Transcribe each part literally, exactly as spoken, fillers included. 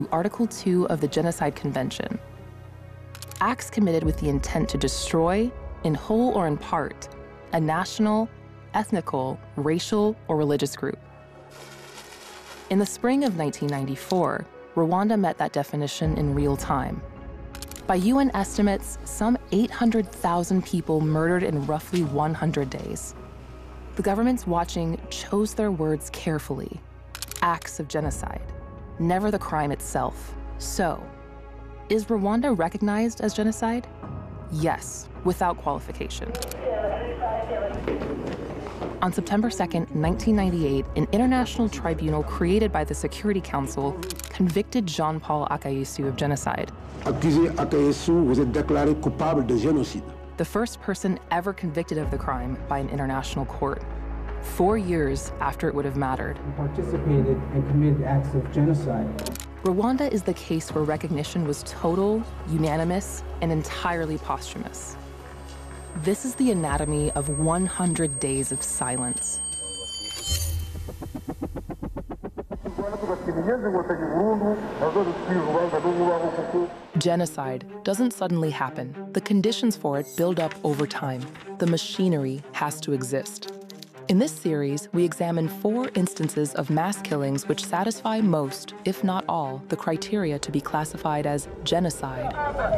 Article two of the Genocide Convention. Acts committed with the intent to destroy, in whole or in part, a national, ethnical, racial, or religious group. In the spring of nineteen ninety-four, Rwanda met that definition in real time. By U N estimates, some eight hundred thousand people murdered in roughly one hundred days. The governments watching chose their words carefully. Acts of genocide, never the crime itself. So, is Rwanda recognized as genocide? Yes, without qualification. On September second, nineteen ninety-eight, an international tribunal created by the Security Council convicted Jean-Paul Akayesu of genocide. Accusé Akayesu, vous êtes déclaré coupable de génocide. The first person ever convicted of the crime by an international court, four years after it would have mattered. Participated and committed acts of genocide. Rwanda is the case where recognition was total, unanimous, and entirely posthumous. This is the anatomy of one hundred days of silence. Genocide doesn't suddenly happen. The conditions for it build up over time. The machinery has to exist. In this series, we examine four instances of mass killings which satisfy most, if not all, the criteria to be classified as genocide.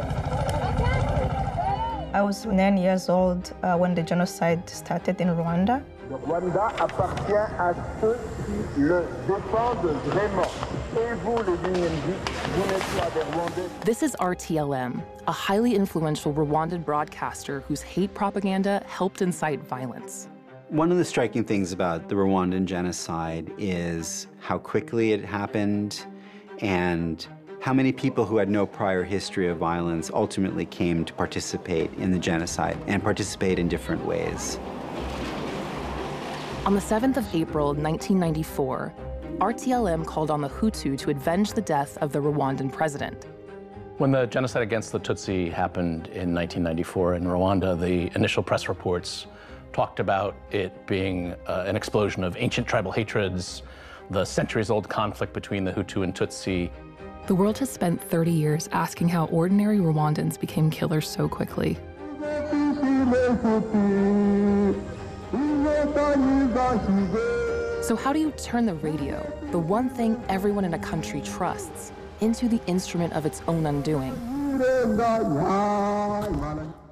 I was nine years old uh, when the genocide started in Rwanda. Le Rwanda appartient à ceux qui le défendent vraiment. Et vous, les D M Z, vous n'êtes pas des Rwandais. This is R T L M, a highly influential Rwandan broadcaster whose hate propaganda helped incite violence. One of the striking things about the Rwandan genocide is how quickly it happened and how many people who had no prior history of violence ultimately came to participate in the genocide and participate in different ways. On the seventh of April, nineteen ninety-four, R T L M called on the Hutu to avenge the death of the Rwandan president. When the genocide against the Tutsi happened in nineteen ninety-four in Rwanda, the initial press reports talked about it being uh, an explosion of ancient tribal hatreds, the centuries-old conflict between the Hutu and Tutsi. The world has spent thirty years asking how ordinary Rwandans became killers so quickly. So how do you turn the radio, the one thing everyone in a country trusts, into the instrument of its own undoing?